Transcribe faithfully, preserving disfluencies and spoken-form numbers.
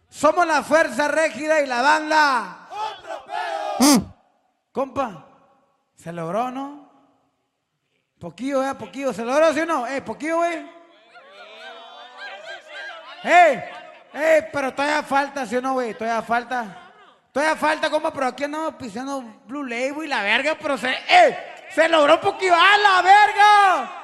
Somos la fuerza rígida y la banda. ¡Otro pedo! Compa, ¿se logró, no? Poquillo, eh, poquillo. ¿Se logró, sí o no? Eh, poquillo, güey. ¡Eh! ¡Eh! Pero todavía falta, ¿sí o no, güey? Todavía falta. Todavía falta, compa, pero aquí andamos pisando Blue Label y la verga, pero se... ¡Eh! ¡Se logró poquillo! ¡A la verga!